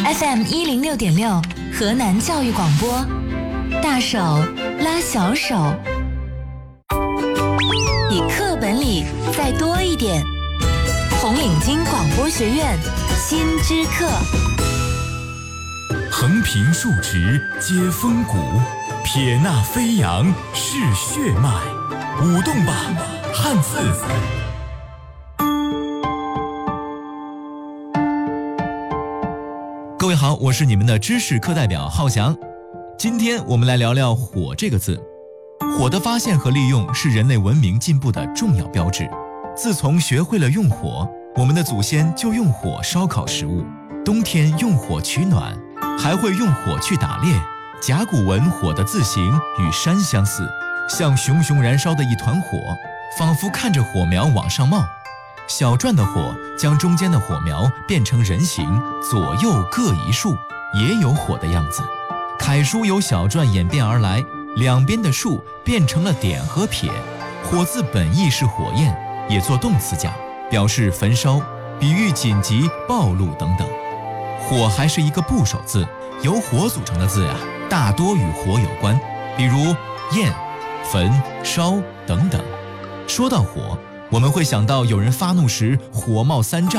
FM106.6河南教育广播，大手拉小手，比课本里再多一点。红领巾广播学院新知课， 横平竖直接风骨，撇捺飞扬是血脉，舞动吧汉字。 各位好，我是你们的知识课代表浩翔。今天我们来聊聊火这个字。火的发现和利用是人类文明进步的重要标志。自从学会了用火，我们的祖先就用火烧烤食物，冬天用火取暖，还会用火去打猎。甲骨文火的字形与山相似，像熊熊燃烧的一团火，仿佛看着火苗往上冒。小篆的火将中间的火苗变成人形，左右各一竖，也有火的样子。楷书由小篆演变而来，两边的竖变成了点和撇。火字本意是火焰，也做动词讲，表示焚烧，比喻紧急、暴露等等。火还是一个部首字，由火组成的字大多与火有关，比如焰、焚、烧等等。说到火，我们会想到有人发怒时火冒三丈，